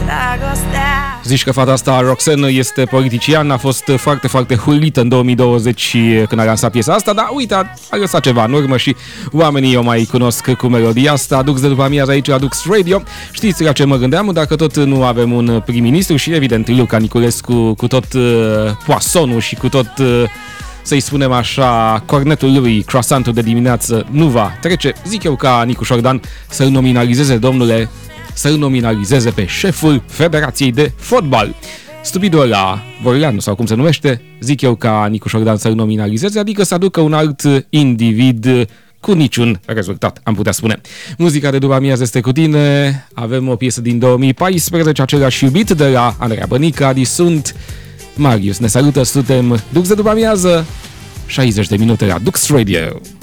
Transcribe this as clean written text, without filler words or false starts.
Zici că fata asta, Roxanne, este politician, a fost foarte, foarte huilită în 2020 când a lansat piesa asta, dar uite, a lăsat ceva în urmă și oamenii o mai cunosc cu melodia asta. Dux de după amiază aici la Dux Radio. Știți la ce mă gândeam? Dacă tot nu avem un prim-ministru și evident Luca Niculescu cu tot poasonul și cu tot, să-i spunem așa, cornetul lui, croissantul de dimineață nu va trece, zic eu ca Nicu Șordan să-l nominalizeze, domnule, să-l nominalizeze pe șeful Federației de Fotbal. Stupidul ăla, Borleanu sau cum se numește, zic eu ca Nicu Șordan să-l nominalizeze, adică să aducă un alt individ cu niciun rezultat, am putea spune. Muzica de după amiază este cu tine, avem o piesă din 2014, același iubit de la Andreea Bănică, Adi sunt, Marius ne salută, suntem Dux de după amiază, 60 de minute la Dux Radio.